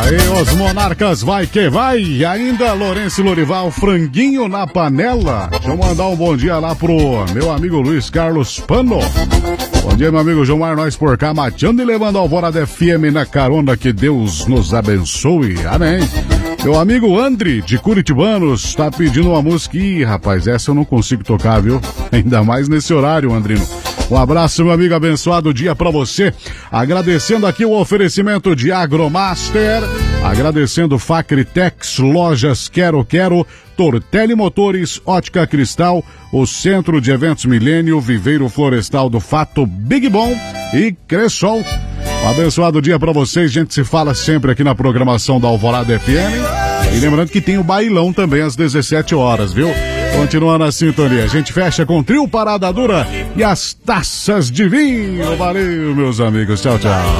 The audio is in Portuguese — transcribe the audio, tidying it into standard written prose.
Aí os Monarcas vai que vai. E ainda Lourenço Lorival, franguinho na panela. Deixa eu mandar um bom dia lá pro meu amigo Luiz Carlos Pano. Bom dia, meu amigo Gilmar, nós por cá mateando e levando a Alvorada FM na carona, que Deus nos abençoe. Amém. Meu amigo André, de Curitibanos, tá pedindo uma música. Ih, rapaz, essa eu não consigo tocar, viu? Ainda mais nesse horário, Andrino. Um abraço, meu amigo, abençoado dia pra você. Agradecendo aqui o oferecimento de Agromaster, agradecendo Facritex, Lojas Quero, Tortelli Motores, Ótica Cristal, o Centro de Eventos Milênio, Viveiro Florestal do Fato, Big Bom e Cressol. Um abençoado dia pra vocês, a gente se fala sempre aqui na programação da Alvorada FM. E lembrando que tem o bailão também às 17 horas, viu? Continuando a sintonia, a gente fecha com Trio Parada Dura e as taças de vinho. Valeu, meus amigos. Tchau, tchau.